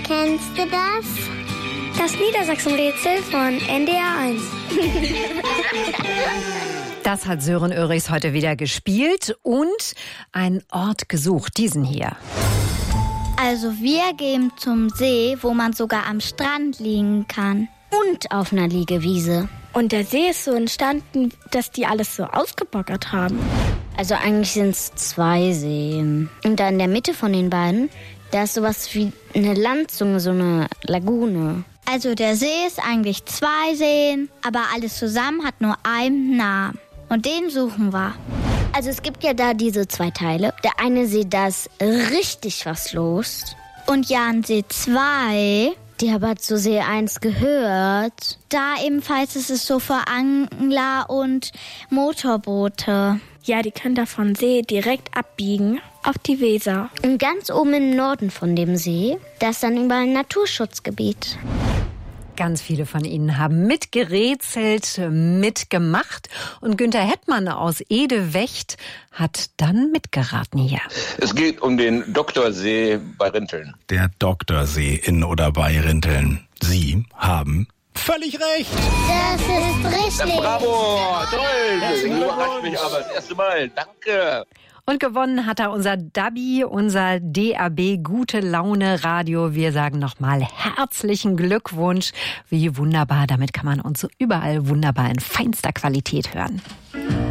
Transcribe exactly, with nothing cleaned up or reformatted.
Kennst du das? Das Niedersachsen-Rätsel von N D R eins. Das hat Sören Örichs heute wieder gespielt und einen Ort gesucht, diesen hier. Also wir gehen zum See, wo man sogar am Strand liegen kann. Und auf einer Liegewiese. Und der See ist so entstanden, dass die alles so ausgebaggert haben. Also eigentlich sind es zwei Seen. Und da in der Mitte von den beiden, da ist sowas wie eine Landzunge, so eine Lagune. Also der See ist eigentlich zwei Seen, aber alles zusammen hat nur einen Namen. Und den suchen wir. Also es gibt ja da diese zwei Teile. Der eine See, da ist richtig was los. Und Jansee zwei, die aber zu See eins gehört. Da ebenfalls ist es so für Angler und Motorboote. Ja, die können da von See direkt abbiegen auf die Weser. Und ganz oben im Norden von dem See, da ist dann überall ein Naturschutzgebiet. Ganz viele von Ihnen haben mitgerätselt, mitgemacht. Und Günther Hettmann aus Edewecht hat dann mitgeraten hier. Es geht um den Doktorsee bei Rinteln. Der Doktorsee in oder bei Rinteln. Sie haben völlig recht. Das ist richtig. Ja, bravo, toll. Das überrascht mich aber das erste Mal. Danke. Und gewonnen hat er unser Dabi, unser D A B Gute Laune Radio. Wir sagen nochmal herzlichen Glückwunsch. Wie wunderbar, damit kann man uns so überall wunderbar in feinster Qualität hören.